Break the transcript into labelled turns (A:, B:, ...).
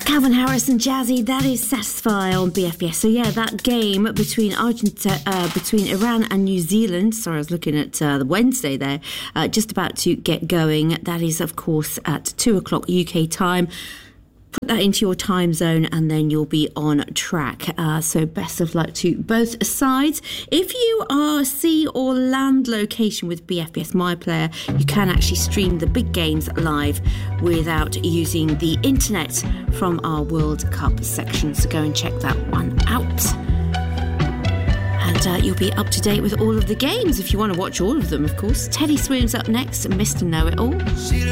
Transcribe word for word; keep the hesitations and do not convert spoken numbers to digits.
A: Calvin Harris and Jazzy, that is Satisfy on B F B S. So yeah, that game between Argentina, uh, between Iran and New Zealand, sorry, I was looking at uh, the Wednesday there, uh, just about to get going. That is, of course, at two o'clock U K time. Put that into your time zone and then you'll be on track. Uh, so best of luck to both sides. If you are sea or land location with B F B S MyPlayer, you can actually stream the big games live without using the internet from our World Cup section. So go and check that one out. And uh, you'll be up to date with all of the games if you want to watch all of them, of course. Teddy Swims up next, Mister Know-It-All.